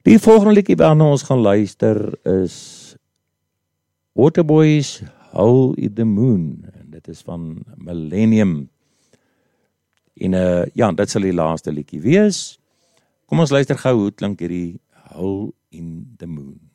Die volgende liedjie waarna ons gaan luister is Waterboys Howl in the Moon. En dit is van Millennium. En ja, dit sal die laaste liedjie wees. Kom ons luister gou hoe klink hierdie Howl in the Moon.